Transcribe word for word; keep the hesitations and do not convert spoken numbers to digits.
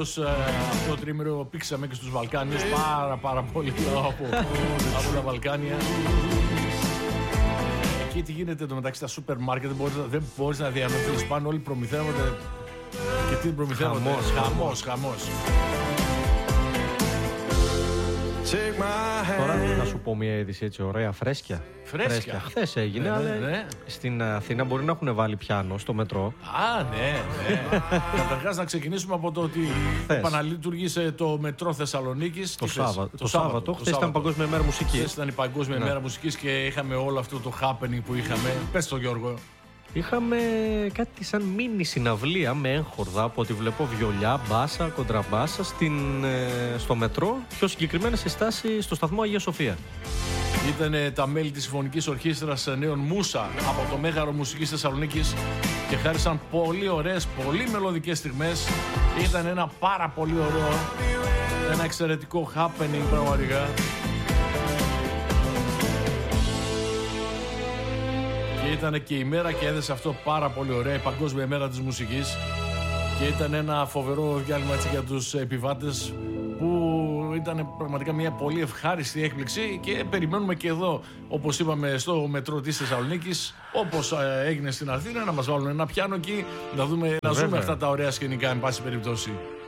φέτος αυτό το τρίμηνο πήξαμε και στους Βαλκάνιους πάρα πάρα πολύ από, από τα Βαλκάνια. Εκεί τι γίνεται το μεταξύ στα σούπερ μάρκετ, δεν μπορείς, δεν μπορείς να διανοηθείς, πάνε όλοι προμηθεύονται και τι προμηθεύονται. Χαμός, χαμός, χαμός. Τώρα να σου πω μια είδηση έτσι ωραία, φρέσκια. Φρέσκια. Χθες έγινε, ναι, αλλά ναι, ναι. στην Αθήνα μπορεί να έχουν βάλει πιάνο στο μετρό. Α, ναι, ναι. Καταρχάς να ξεκινήσουμε από το ότι Χθες. επαναλειτουργήσε το μετρό Θεσσαλονίκης. Το, Τι Σάββα, θες? το Σάββατο. Χθες ήταν Παγκόσμια Μέρα Μουσικής. Χθες ήταν η Παγκόσμια Ναι. Μέρα Μουσικής και είχαμε όλο αυτό το happening που είχαμε. Πες το Γιώργο. Είχαμε κάτι σαν μίνι συναυλία με έγχορδα, από ό,τι βλέπω βιολιά, μπάσα, κοντραμπάσα στην, ε, στο μετρό, πιο συγκεκριμένα σε στάση στο σταθμό Αγία Σοφία. Ήταν τα μέλη της Συμφωνικής Ορχήστρας Νέων Μούσα από το Μέγαρο Μουσικής Θεσσαλονίκης και χάρισαν πολύ ωραίες, πολύ μελωδικές στιγμές. Ήταν ένα πάρα πολύ ωραίο, ένα εξαιρετικό happening πραγματικά. Και ήταν και η μέρα και έδεσε αυτό πάρα πολύ ωραία, η Παγκόσμια Μέρα της Μουσικής. Και ήταν ένα φοβερό διάλειμμα έτσι για τους επιβάτες που ήταν πραγματικά μια πολύ ευχάριστη έκπληξη και περιμένουμε και εδώ, όπως είπαμε, στο μετρό της Θεσσαλονίκης, όπως έγινε στην Αθήνα, να μας βάλουν ένα πιάνο εκεί, να, δούμε, να ζούμε αυτά τα ωραία σκηνικά, εν πάση περιπτώσει.